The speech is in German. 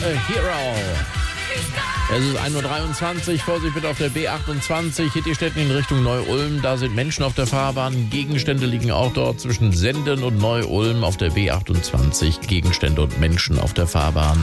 a Hero. Es ist 1:23 Uhr, Vorsicht bitte auf der B28, Hittistetten in Richtung Neu-Ulm. Da sind Menschen auf der Fahrbahn, Gegenstände liegen auch dort zwischen Senden und Neu-Ulm auf der B28. Gegenstände und Menschen auf der Fahrbahn.